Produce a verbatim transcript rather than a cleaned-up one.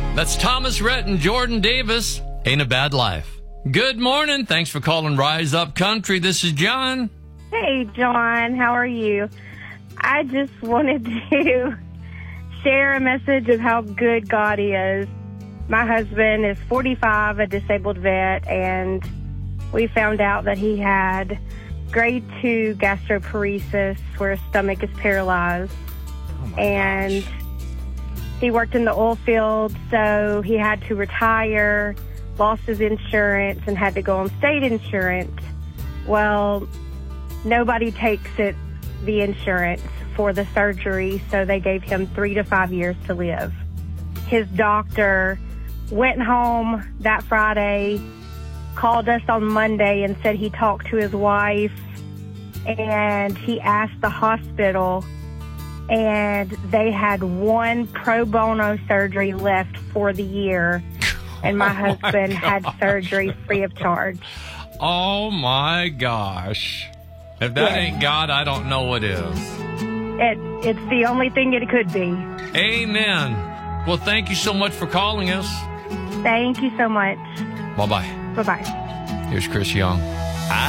That's Thomas Rhett and Jordan Davis. Ain't a Bad Life. Good morning. Thanks for calling Rise Up Country. This is John. Hey, John. How are you? I just wanted to share a message of how good God is. My husband is forty-five, a disabled vet, and we found out that he had grade two gastroparesis, where his stomach is paralyzed. Oh and gosh. He worked in the oil field, so he had to retire, lost his insurance, and had to go on state insurance. Well, nobody takes it, the insurance, for the surgery, so they gave him three to five years to live. His doctor went home that Friday, called us on Monday and said he talked to his wife, and he asked the hospital, and they had one pro bono surgery left for the year, and my Oh, husband my had gosh. surgery free of charge. Oh, my gosh. If that Yeah. ain't God, I don't know what is. It, it's the only thing it could be. Amen. Well, thank you so much for calling us. Thank you so much. Bye-bye. Bye-bye. Here's Chris Young.